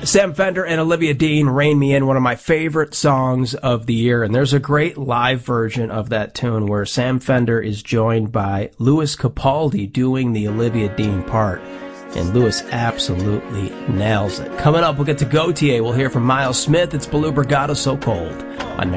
Sam Fender and Olivia Dean, Rain Me In, one of my favorite songs of the year. And there's a great live version of that tune where Sam Fender is joined by Louis Capaldi doing the Olivia Dean part. And Louis absolutely nails it. Coming up, we'll get to Gautier. We'll hear from Miles Smith. It's Blue Brigada, So Cold on